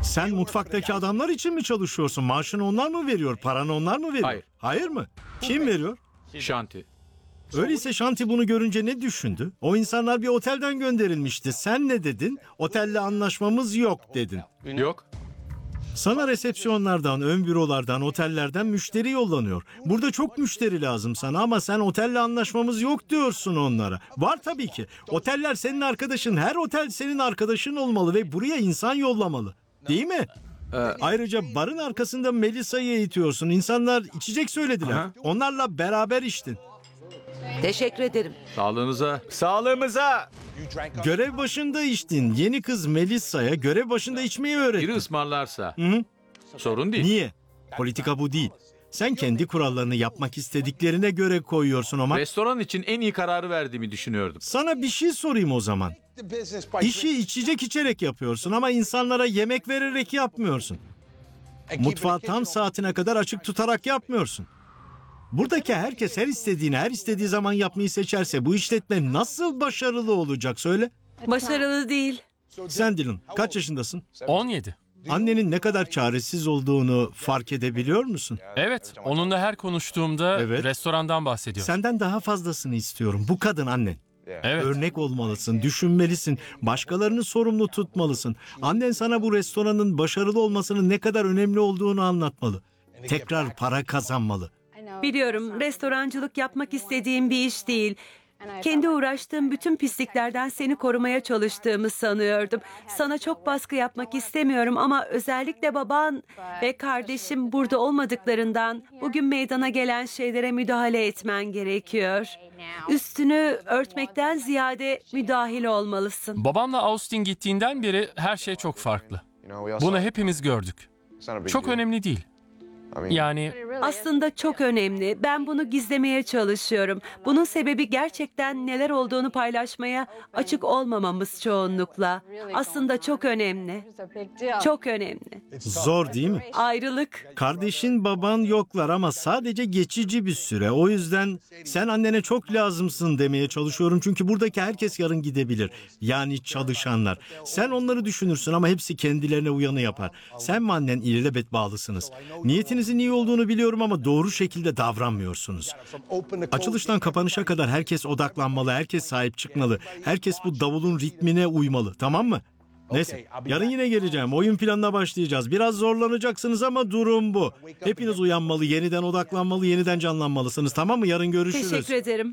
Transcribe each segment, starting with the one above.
Sen mutfaktaki adamlar için mi çalışıyorsun? Maaşını onlar mı veriyor? Paranı onlar mı veriyor? Hayır. Hayır mı? Kim veriyor? Şanti. Öyleyse Şanti bunu görünce ne düşündü? O insanlar bir otelden gönderilmişti. Sen ne dedin? Otelle anlaşmamız yok dedin. Yok. Sana resepsiyonlardan, ön bürolardan, otellerden müşteri yollanıyor. Burada çok müşteri lazım sana ama sen otelle anlaşmamız yok diyorsun onlara. Var tabii ki. Oteller senin arkadaşın. Her otel senin arkadaşın olmalı ve buraya insan yollamalı. Değil mi? Ayrıca barın arkasında Melisa'yı eğitiyorsun. İnsanlar içecek söylediler. Aha. Onlarla beraber içtin. Teşekkür ederim. Sağlığınıza. Sağlığımıza. Görev başında içtin. Yeni kız Melisa'ya görev başında içmeyi Biri öğrettin. ısmarlarsa. Hı? Sorun değil. Niye? Politika bu değil. Sen kendi kurallarını yapmak istediklerine göre koyuyorsun ama. Restoran için en iyi kararı verdiğimi düşünüyordum. Sana bir şey sorayım o zaman. İşi içecek içerek yapıyorsun ama insanlara yemek vererek yapmıyorsun. Mutfağı tam saatine kadar açık tutarak yapmıyorsun. Buradaki herkes her istediğini her istediği zaman yapmayı seçerse bu işletme nasıl başarılı olacak söyle. Başarılı değil. Sen Dylan kaç yaşındasın? 17. Annenin ne kadar çaresiz olduğunu fark edebiliyor musun? Evet, onunla her konuştuğumda Evet. restorandan bahsediyor. Senden daha fazlasını istiyorum. Bu kadın annen. Evet. Örnek olmalısın, düşünmelisin, başkalarını sorumlu tutmalısın. Annen sana bu restoranın başarılı olmasının ne kadar önemli olduğunu anlatmalı. Tekrar para kazanmalı. Biliyorum, restorancılık yapmak istediğim bir iş değil. Kendi uğraştığım bütün pisliklerden seni korumaya çalıştığımı sanıyordum. Sana çok baskı yapmak istemiyorum ama özellikle baban ve kardeşim burada olmadıklarından bugün meydana gelen şeylere müdahale etmen gerekiyor. Üstünü örtmekten ziyade müdahil olmalısın. Babamla Austin gittiğinden beri her şey çok farklı. Bunu hepimiz gördük. Çok önemli değil. Yani Aslında çok önemli. Ben bunu gizlemeye çalışıyorum. Bunun sebebi gerçekten neler olduğunu paylaşmaya açık olmamamız çoğunlukla. Aslında çok önemli. Çok önemli. Zor değil mi? Ayrılık. Kardeşin baban yoklar ama sadece geçici bir süre. O yüzden sen annene çok lazımsın demeye çalışıyorum. Çünkü buradaki herkes yarın gidebilir. Yani çalışanlar. Sen onları düşünürsün ama hepsi kendilerine uyanı yapar. Sen ve annen ilelebet bağlısınız. Niyetinizin iyi olduğunu biliyorum ama doğru şekilde davranmıyorsunuz. Açılıştan kapanışa kadar herkes odaklanmalı, herkes sahip çıkmalı. Herkes bu davulun ritmine uymalı, tamam mı? Neyse, yarın yine geleceğim. Oyun planına başlayacağız. Biraz zorlanacaksınız ama durum bu. Hepiniz uyanmalı, yeniden odaklanmalı, yeniden canlanmalısınız, tamam mı? Yarın görüşürüz. Teşekkür ederim.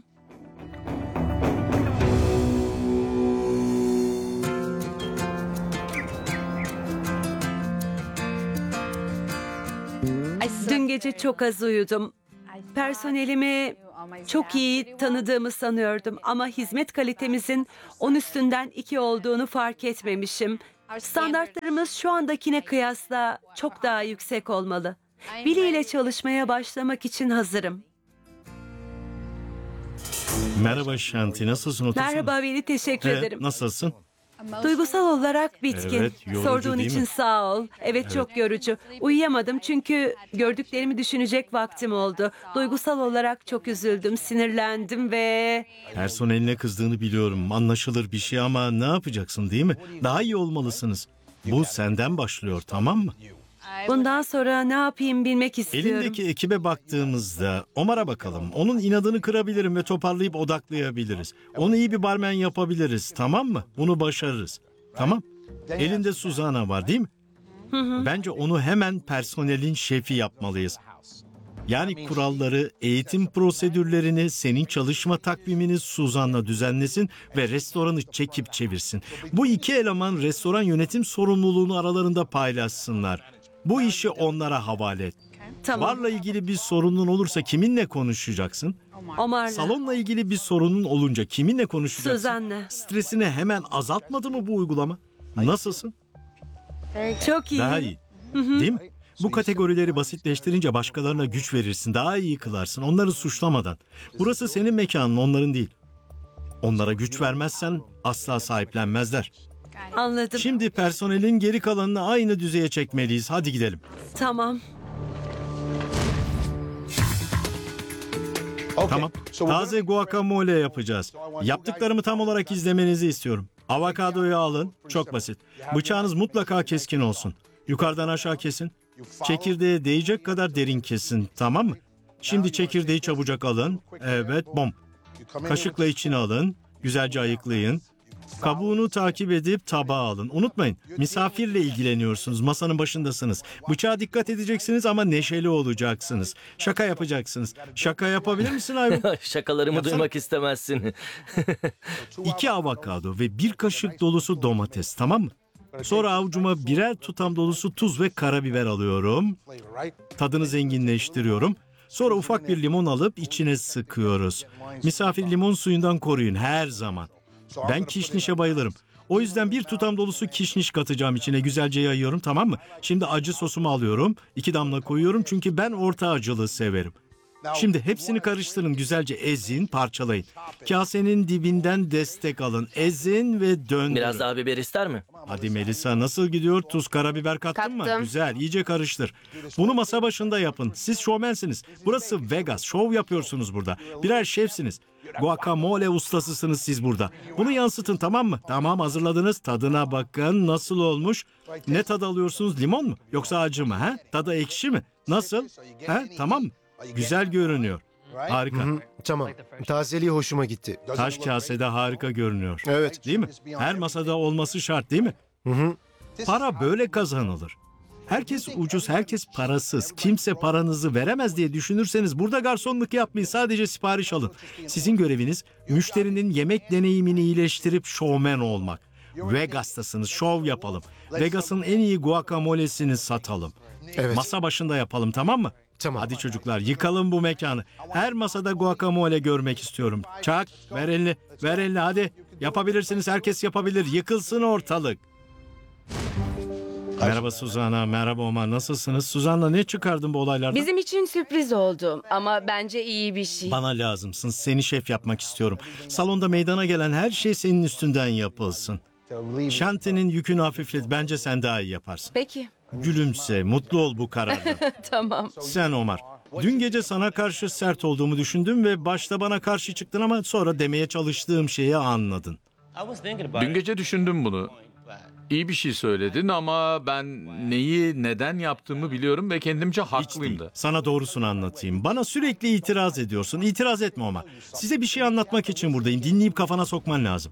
Dün gece çok az uyudum. Personelimi çok iyi tanıdığımı sanıyordum ama hizmet kalitemizin 10 üstünden 2 olduğunu fark etmemişim. Standartlarımız şu andakine kıyasla çok daha yüksek olmalı. Billy ile çalışmaya başlamak için hazırım. Merhaba Shanti, nasılsın? Otursana. Merhaba Billy, teşekkür ederim. Nasılsın? Duygusal olarak bitkin. Evet, yorucu Sorduğun değil için mi? sağ ol. Evet, çok yorucu. Uyuyamadım çünkü gördüklerimi düşünecek vaktim oldu. Duygusal olarak çok üzüldüm, sinirlendim ve... Personeline kızdığını biliyorum. Anlaşılır bir şey ama ne yapacaksın değil mi? Daha iyi olmalısınız. Bu senden başlıyor, tamam mı? Bundan sonra ne yapayım bilmek istiyorum. Elindeki ekibe baktığımızda Omar'a bakalım. Onun inadını kırabilirim ve toparlayıp odaklayabiliriz. Onu iyi bir barmen yapabiliriz, tamam mı? Bunu başarırız. Tamam. Elinde Suzana var değil mi? Bence onu hemen personelin şefi yapmalıyız. Yani kuralları, eğitim prosedürlerini, senin çalışma takvimini Suzan'la düzenlesin ve restoranı çekip çevirsin. Bu iki eleman restoran yönetim sorumluluğunu aralarında paylaşsınlar. Bu işi onlara havale et. Tamam. Barla ilgili bir sorunun olursa kiminle konuşacaksın? Omar'la. Salonla ilgili bir sorunun olunca kiminle konuşacaksın? Suzan'la. Stresini hemen azaltmadı mı bu uygulama? Nasılsın? Çok iyi. Daha iyi. Değil mi? Bu kategorileri basitleştirince başkalarına güç verirsin, daha iyi kılarsın, onları suçlamadan. Burası senin mekanın, onların değil. Onlara güç vermezsen asla sahiplenmezler. Anladım. Şimdi personelin geri kalanını aynı düzeye çekmeliyiz. Hadi gidelim. Tamam. Tamam. Taze guacamole yapacağız. Yaptıklarımı tam olarak izlemenizi istiyorum. Avokadoyu alın. Çok basit. Bıçağınız mutlaka keskin olsun. Yukarıdan aşağı kesin. Çekirdeğe değecek kadar derin kesin, tamam mı? Şimdi çekirdeği çabucak alın. Evet, bom. Kaşıkla içine alın. Güzelce ayıklayın. Kabuğunu takip edip tabağa alın. Unutmayın, misafirle ilgileniyorsunuz. Masanın başındasınız. Bıçağa dikkat edeceksiniz ama neşeli olacaksınız. Şaka yapacaksınız. Şaka yapabilir misin Ayvun? Şakalarımı Yapsana. duymak istemezsin. 2 avokado ve 1 kaşık dolusu domates, tamam mı? Sonra avucuma birer tutam dolusu tuz ve karabiber alıyorum. Tadını zenginleştiriyorum. Sonra ufak bir limon alıp içine sıkıyoruz. Misafir limon suyundan koruyun her zaman. Ben kişnişe bayılırım. O yüzden 1 tutam dolusu kişniş katacağım içine, güzelce yayıyorum, tamam mı? Şimdi acı sosumu alıyorum. 2 damla koyuyorum çünkü ben orta acılı severim. Şimdi hepsini karıştırın, güzelce ezin, parçalayın. Kasenin dibinden destek alın, ezin ve döndürün. Biraz daha biber ister mi? Hadi Melisa, nasıl gidiyor? Tuz, karabiber kattın mı? Kattım. Güzel, iyice karıştır. Bunu masa başında yapın. Siz şovmensiniz. Burası Vegas, şov yapıyorsunuz burada. Birer şefsiniz. Guacamole ustasısınız siz burada. Bunu yansıtın, tamam mı? Tamam, hazırladınız. Tadına bakın, nasıl olmuş? Ne tad alıyorsunuz? Limon mu? Yoksa acı mı? Ha? Tadı ekşi mi? Nasıl? Ha? Tamam mı? Güzel görünüyor. Harika. Tamam. Tazeliği hoşuma gitti. Taş kasede harika görünüyor. Evet. Değil mi? Her masada olması şart, değil mi? Para böyle kazanılır. Herkes ucuz, herkes parasız. Kimse paranızı veremez diye düşünürseniz burada garsonluk yapmayın. Sadece sipariş alın. Sizin göreviniz müşterinin yemek deneyimini iyileştirip şovmen olmak. Vegas'tasınız, şov yapalım. Vegas'ın en iyi guacamolesini satalım. Evet. Masa başında yapalım, tamam mı? Tamam. Hadi çocuklar, yıkalım bu mekanı. Her masada guacamole görmek istiyorum. Çak, ver elini, ver elini hadi. Yapabilirsiniz, herkes yapabilir. Yıkılsın ortalık. Merhaba Suzan'a, merhaba Omar. Nasılsınız? Suzan'la ne çıkardın bu olaylardan? Bizim için sürpriz oldu ama bence iyi bir şey. Bana lazımsın. Seni şef yapmak istiyorum. Salonda meydana gelen her şey senin üstünden yapılsın. Şanti'nin yükünü hafiflet. Bence sen daha iyi yaparsın. Peki, Gülümse, mutlu ol bu karardan. tamam. Sen Omar. Dün gece sana karşı sert olduğumu düşündüm ve başta bana karşı çıktın ama sonra demeye çalıştığım şeyi anladın. Dün gece düşündüm bunu. İyi bir şey söyledin ama ben neyi neden yaptığımı biliyorum ve kendimce Hiç haklıyım değil. da. Sana doğrusunu anlatayım. Bana sürekli itiraz ediyorsun. İtiraz etme Omar. Size bir şey anlatmak için buradayım. Dinleyip kafana sokman lazım.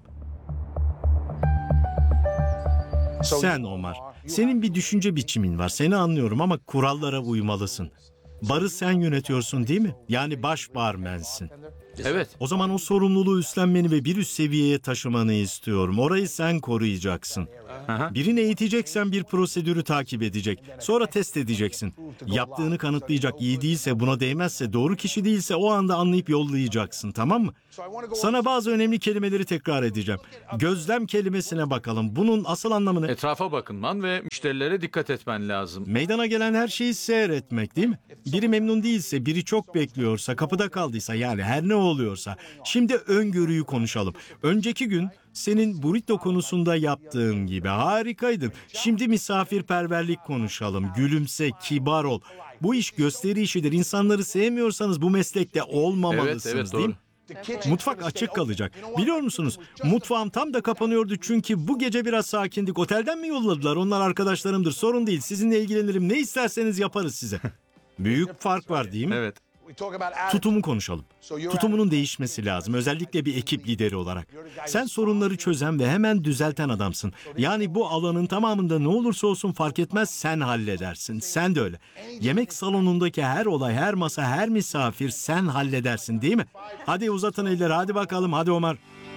Sen Omar, senin bir düşünce biçimin var. Seni anlıyorum ama kurallara uymalısın. Barı sen yönetiyorsun değil mi? Yani baş barmensin. Evet. O zaman o sorumluluğu üstlenmeni ve bir üst seviyeye taşımanı istiyorum. Orayı sen koruyacaksın. Aha. Birini eğiteceksen bir prosedürü takip edecek. Sonra test edeceksin. Yaptığını kanıtlayacak, iyi değilse, buna değmezse, doğru kişi değilse o anda anlayıp yollayacaksın, tamam mı? Sana bazı önemli kelimeleri tekrar edeceğim. Gözlem kelimesine bakalım. Bunun asıl anlamı ne? Etrafa bakınman ve müşterilere dikkat etmen lazım. Meydana gelen her şeyi seyretmek değil mi? Biri memnun değilse, biri çok bekliyorsa, kapıda kaldıysa, yani her ne oluyorsa. Şimdi öngörüyü konuşalım. Önceki gün senin burrito konusunda yaptığın gibi harikaydın. Şimdi misafirperverlik konuşalım. Gülümse, kibar ol. Bu iş gösteri işidir. İnsanları sevmiyorsanız bu meslekte olmamalısınız Evet, değil doğru. mi? Mutfak açık kalacak. Biliyor musunuz? Mutfağım tam da kapanıyordu çünkü bu gece biraz sakindik. Otelden mi yolladılar? Onlar arkadaşlarımdır. Sorun değil. Sizinle ilgilenirim. Ne isterseniz yaparız size. Büyük fark var değil mi? Evet. Tutumu konuşalım. Tutumunun değişmesi lazım. Özellikle bir ekip lideri olarak. Sen sorunları çözen ve hemen düzelten adamsın. Yani bu alanın tamamında ne olursa olsun fark etmez, sen halledersin. Sen de öyle. Yemek salonundaki her olay, her masa, her misafir sen halledersin değil mi? Hadi uzatın elleri, hadi bakalım, hadi Omar.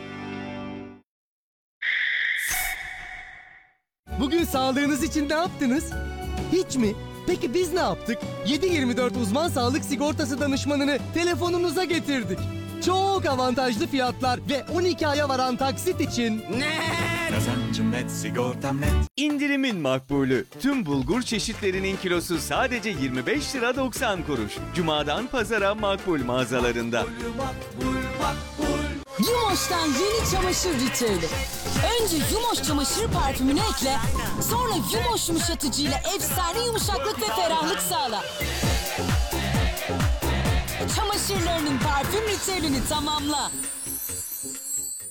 Bugün sağlığınız için ne yaptınız? Hiç mi? Peki biz ne yaptık? 7/24 uzman sağlık sigortası danışmanını telefonunuza getirdik. Çok avantajlı fiyatlar ve 12 aya varan taksit için Kazancım net, sigortam net. İndirimin makbulü. Tüm bulgur çeşitlerinin kilosu sadece 25 lira 90 kuruş. Cuma'dan pazara makbul mağazalarında. Yumoş'tan yeni çamaşır ritüeli. Önce Yumoş çamaşır parfümünü ekle, sonra Yumoş yumuşatıcıyla efsane yumuşaklık ve ferahlık sağla. Çamaşırlarının parfüm ritüelini tamamla.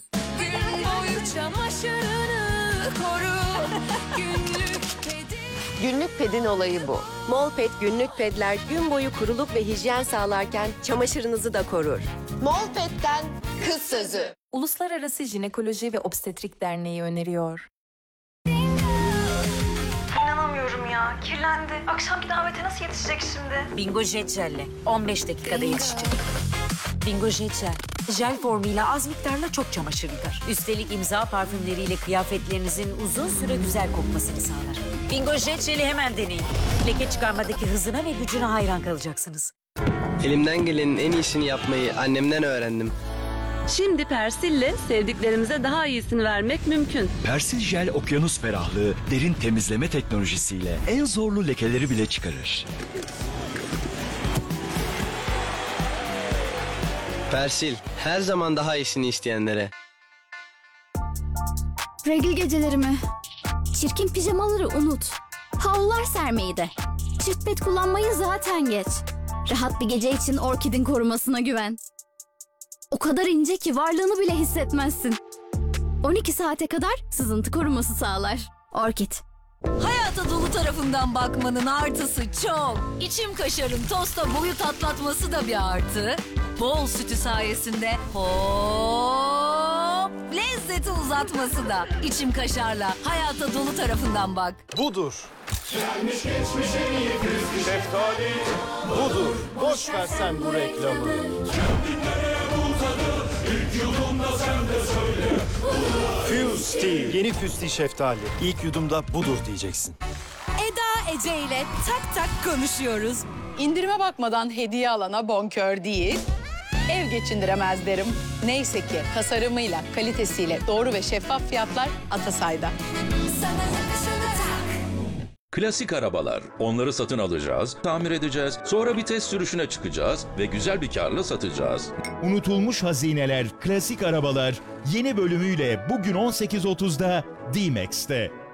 Gün boyu çamaşırını koru. Günlük kedi. Günlük pedin olayı bu. Molped günlük pedler gün boyu kuruluk ve hijyen sağlarken çamaşırınızı da korur. Molped'den kız sözü. Uluslararası Jinekoloji ve Obstetrik Derneği öneriyor. İnanamıyorum ya. Kirlendi. Akşamki davete nasıl yetişecek şimdi? Bingo Jet Jel'le 15 dakikada yetişecek. Bingo Jet Jel. Jel formuyla az miktarla çok çamaşır yıkar. Üstelik imza parfümleriyle kıyafetlerinizin uzun süre güzel kokmasını sağlar. Bingo Jet Jel'i hemen deneyin. Leke çıkarmadaki hızına ve gücüne hayran kalacaksınız. Elimden gelenin en iyisini yapmayı annemden öğrendim. Şimdi Persil'le sevdiklerimize daha iyisini vermek mümkün. Persil Jel okyanus ferahlığı, derin temizleme teknolojisiyle en zorlu lekeleri bile çıkarır. Persil, her zaman daha iyisini isteyenlere. Regl gecelerimi. Çirkin pijamaları unut. Havlular sermeyi de. Çift pet kullanmayı zaten geç. Rahat bir gece için Orkid'in korumasına güven. O kadar ince ki varlığını bile hissetmezsin. 12 saate kadar sızıntı koruması sağlar. Orkid. Hayata dolu tarafından bakmanın artısı çok. İçim kaşarın tosta boyut atlatması da bir artı. Bol sütü sayesinde hop lezzeti uzatması da. İçim kaşarla hayata dolu tarafından bak. Budur. Gelmiş geçmiş en iyi kız şeftali. Budur. Boş ver sen bu reklamı. Kendin nereye bul tadı? İlk yudumda sen de söyle. Fuse Tea. Yeni Fuse şeftali. İlk yudumda budur diyeceksin. Eda Ece ile tak tak konuşuyoruz. İndirime bakmadan hediye alana bonkör değil. Ev geçindiremez derim. Neyse ki tasarımıyla, kalitesiyle doğru ve şeffaf fiyatlar Atasay'da. Klasik arabalar. Onları satın alacağız, tamir edeceğiz, sonra bir test sürüşüne çıkacağız ve güzel bir karla satacağız. Unutulmuş hazineler, klasik arabalar yeni bölümüyle bugün 18.30'da D-Max'te.